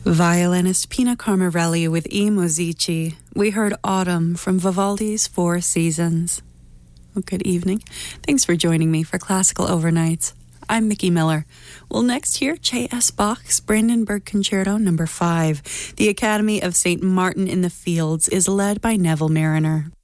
Violinist Pina Carmarelli with I Musici. We heard Autumn from Vivaldi's Four Seasons. Well, good evening. Thanks for joining me for Classical Overnights. I'm Mickey Miller. We'll next hear J.S. Bach's Brandenburg Concerto No. 5. The Academy of St. Martin in the Fields is led by Neville Mariner.